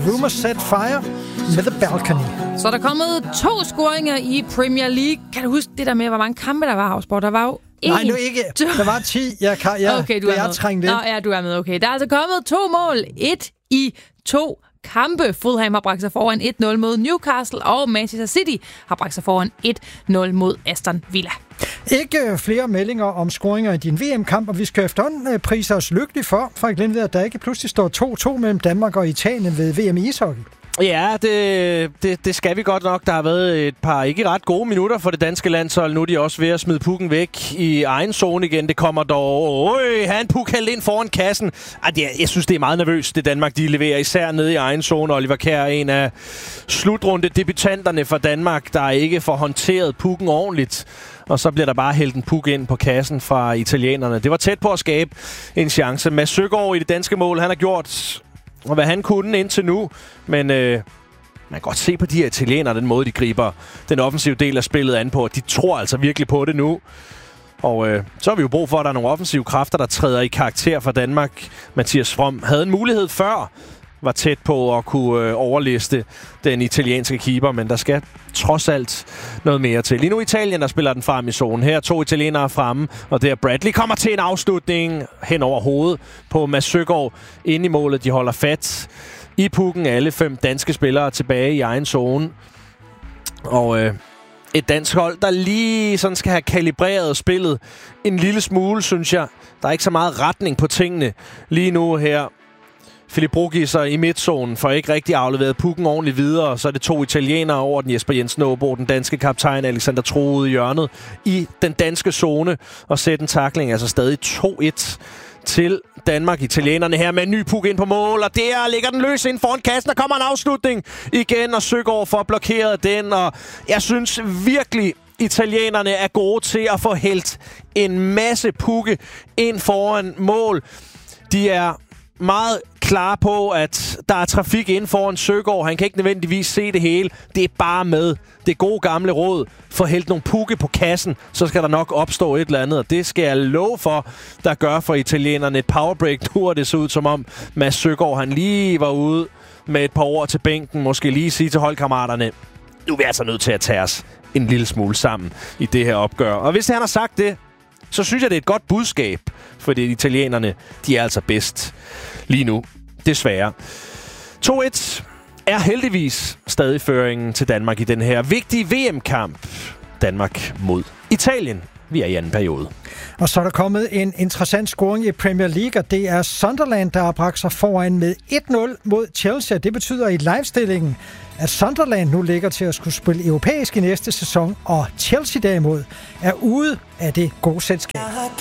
Rumours Set Fire med The Balcony. Så der er kommet 2 scoringer i Premier League. Kan du huske det der med, hvor mange kampe der var, Havsborg? Der var jo Nej, nu ikke. Der var 10. Okay, du er med. Trængt ind. Nå, ja, du er med. Okay. Der er altså kommet 2 mål. 1 i 2 kampe. Fulham har bragt sig foran 1-0 mod Newcastle, og Manchester City har bragt sig foran 1-0 mod Aston Villa. Ikke flere meldinger om scoringer i din VM-kamp, og vi skal efterhånden prise os lykkeligt for, Frederik Lind, ved, at der ikke pludselig står 2-2 mellem Danmark og Italien ved VM i ishockey. Ja, det skal vi godt nok. Der har været et par ikke ret gode minutter for det danske landshold. Nu er de også ved at smide pukken væk i egen zone igen. Det kommer dog... han puk hældt ind foran kassen. Jeg synes, det er meget nervøst, det Danmark de leverer. Især nede i egen zone. Oliver Kjær er en af slutrunde-debutanterne for Danmark, der ikke får håndteret pukken ordentligt. Og så bliver der bare hældt en puk ind på kassen fra italienerne. Det var tæt på at skabe en chance. Mads Søgaard i det danske mål, han har gjort... og hvad han kunne indtil nu, men man kan godt se på de her italienere, den måde, de griber den offensive del af spillet an på. De tror altså virkelig på det nu. Og så har vi jo brug for, at der er nogle offensive kræfter, der træder i karakter for Danmark. Mathias From havde en mulighed før, var tæt på at kunne overliste den italienske keeper, men der skal trods alt noget mere til. Lige nu Italien, der spiller den frem i zonen. Her er 2 italienere fremme, og der Bradley kommer til en afslutning hen over hovedet på Mads Søgaard inde i målet. De holder fat i pukken, alle 5 danske spillere tilbage i egen zone. Og et dansk hold, der lige sådan skal have kalibreret spillet en lille smule, synes jeg. Der er ikke så meget retning på tingene lige nu her. Philip Bruggisser i midtzonen får ikke rigtig afleveret pukken ordentligt videre. Så er det 2 italienere over den. Jesper Jensen Aabo, den danske kaptajn, Alexander Troede i hjørnet i den danske zone. Og sætte en tackling, altså stadig 2-1 til Danmark. Italienerne her med en ny puk ind på mål. Og der ligger den løs ind foran kassen. Der kommer en afslutning igen, og Søgaard får blokeret den. Og jeg synes virkelig, italienerne er gode til at få hældt en masse pukke ind foran mål. De er meget klar på, at der er trafik inden foran Søgaard. Han kan ikke nødvendigvis se det hele. Det er bare med det gode gamle råd. Få hældt nogle pukke på kassen, så skal der nok opstå et eller andet. Og det skal jeg love for, der gør for italienerne et powerbreak. Nu er det så ud som om Mads Søgaard, han lige var ude med et par ord til bænken. Måske lige sige til holdkammeraterne, nu er vi altså nødt til at tage os en lille smule sammen i det her opgør. Og hvis han har sagt det, så synes jeg, det er et godt budskab, fordi italienerne, de er altså bedst lige nu. Desværre. 2-1 er heldigvis stadig føringen til Danmark i den her vigtige VM-kamp. Danmark mod Italien. Vi er i anden periode. Og så er der kommet en interessant scoring i Premier League, og det er Sunderland, der har bragt sig foran med 1-0 mod Chelsea. Det betyder i livestillingen, at Sunderland nu ligger til at skulle spille europæisk i næste sæson, og Chelsea derimod er ude af det gode selskab.